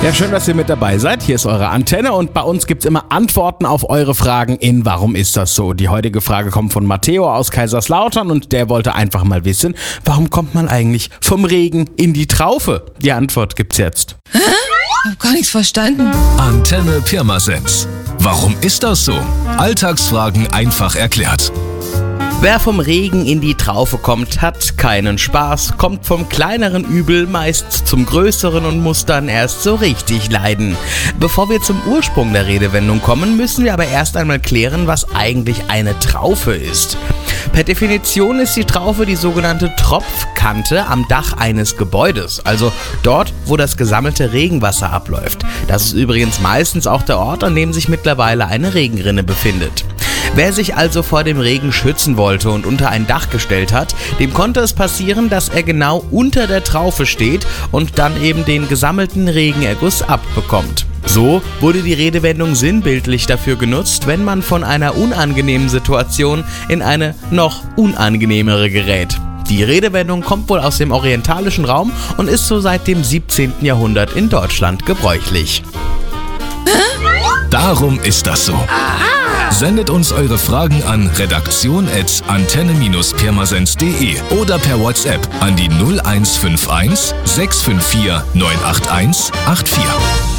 Ja, schön, dass ihr mit dabei seid. Hier ist eure Antenne und bei uns gibt's immer Antworten auf eure Fragen in Warum ist das so? Die heutige Frage kommt von Matteo aus Kaiserslautern und der wollte einfach mal wissen, warum kommt man eigentlich vom Regen in die Traufe? Die Antwort gibt's jetzt. Ich hab gar nichts verstanden. Antenne Pirmasens. Warum ist das so? Alltagsfragen einfach erklärt. Wer vom Regen in die Traufe kommt, hat keinen Spaß, kommt vom kleineren Übel meist zum größeren und muss dann erst so richtig leiden. Bevor wir zum Ursprung der Redewendung kommen, müssen wir aber erst einmal klären, was eigentlich eine Traufe ist. Per Definition ist die Traufe die sogenannte Tropfkante am Dach eines Gebäudes, also dort, wo das gesammelte Regenwasser abläuft. Das ist übrigens meistens auch der Ort, an dem sich mittlerweile eine Regenrinne befindet. Wer sich also vor dem Regen schützen wollte und unter ein Dach gestellt hat, dem konnte es passieren, dass er genau unter der Traufe steht und dann eben den gesammelten Regenerguss abbekommt. So wurde die Redewendung sinnbildlich dafür genutzt, wenn man von einer unangenehmen Situation in eine noch unangenehmere gerät. Die Redewendung kommt wohl aus dem orientalischen Raum und ist so seit dem 17. Jahrhundert in Deutschland gebräuchlich. Darum ist das so. Sendet uns eure Fragen an redaktion@antenne-pirmasens.de oder per WhatsApp an die 0151 654 981 84.